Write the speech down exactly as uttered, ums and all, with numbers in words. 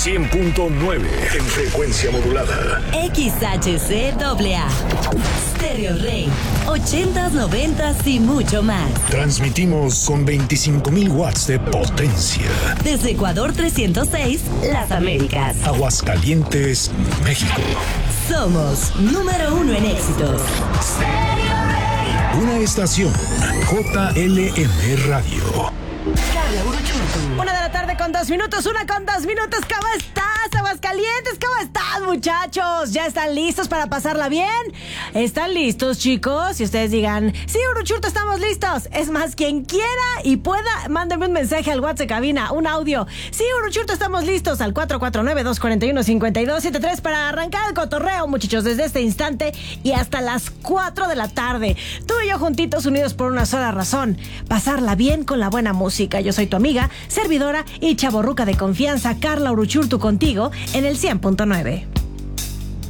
cien punto nueve en frecuencia modulada. X H C A A. Stereo Rey. ochentas, noventas y mucho más. Transmitimos con veinticinco mil watts de potencia. Desde Ecuador trescientos seis, Las Américas. Aguascalientes, México. Somos número uno en éxitos. Una estación J L M Radio. Una de la tarde con dos minutos, una con dos minutos. ¿Cómo estás, Aguascalientes? ¿Cómo estás, muchachos? ¿Ya están listos para pasarla bien? ¿Están listos, chicos? Y ustedes digan, sí, Uruchurto, estamos listos. Es más, quien quiera y pueda, mándenme un mensaje al WhatsApp de cabina, un audio. Sí, Uruchurto, estamos listos al cuatro cuatro nueve, dos cuatro uno, cinco dos siete tres para arrancar el cotorreo, muchachos, desde este instante y hasta las cuatro de la tarde. Tú y yo juntitos, unidos por una sola razón: pasarla bien con la buena música. Yo soy tu amiga, servidora y chavorruca de confianza, Carla Uruchurtu, contigo en el cien punto nueve.